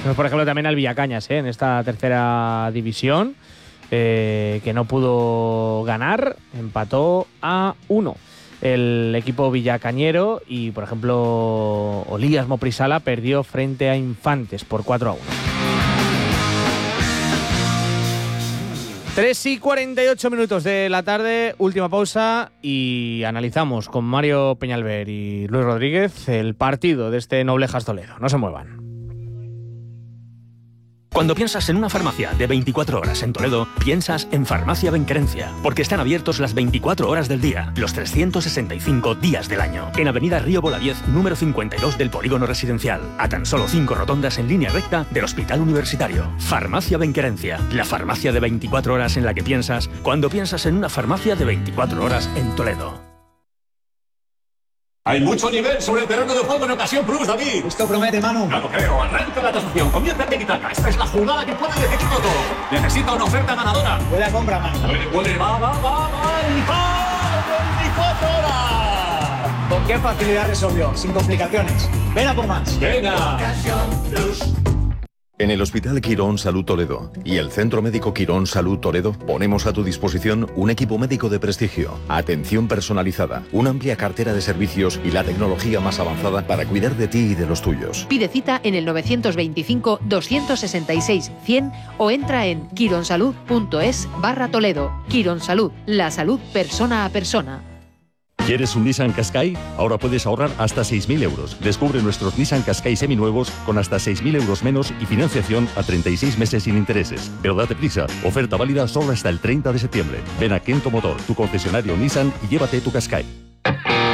Por ejemplo, también al Villacañas, en esta tercera división, que no pudo ganar, empató a 1 el equipo villacañero y, por ejemplo, Olías Moprisala perdió frente a Infantes por 4-1. 3:48 de la tarde, última pausa y analizamos con Mario Peñalver y Luis Rodríguez el partido de este Noblejas Toledo. No se muevan. Cuando piensas en una farmacia de 24 horas en Toledo, piensas en Farmacia Benquerencia, porque están abiertos las 24 horas del día, los 365 días del año. En Avenida Río Bolaviez, número 52 del Polígono Residencial, a tan solo 5 rotondas en línea recta del Hospital Universitario. Farmacia Benquerencia, la farmacia de 24 horas en la que piensas cuando piensas en una farmacia de 24 horas en Toledo. Hay mucho nivel sobre el terreno de juego en Ocasión Plus, David. Esto promete, Manu. No lo creo. Arranca la tasación. Comienza el tiki-taka. Esta es la jugada que puede decidirlo todo. Necesita una oferta ganadora. Buena compra, Manu. Puede. Va. ¡El gol! 24 horas. ¿Con qué facilidad resolvió? Sin complicaciones. Ven a por más. Venga. Ocasión Plus. En el Hospital Quirón Salud Toledo y el Centro Médico Quirón Salud Toledo ponemos a tu disposición un equipo médico de prestigio, atención personalizada, una amplia cartera de servicios y la tecnología más avanzada para cuidar de ti y de los tuyos. Pide cita en el 925-266-100 o entra en quironsalud.es/Toledo. Quirón Salud, la salud persona a persona. ¿Quieres un Nissan Qashqai? Ahora puedes ahorrar hasta 6.000 euros. Descubre nuestros Nissan Qashqai seminuevos con hasta 6.000 euros menos y financiación a 36 meses sin intereses. Pero date prisa, oferta válida solo hasta el 30 de septiembre. Ven a Kento Motor, tu concesionario Nissan, y llévate tu Qashqai.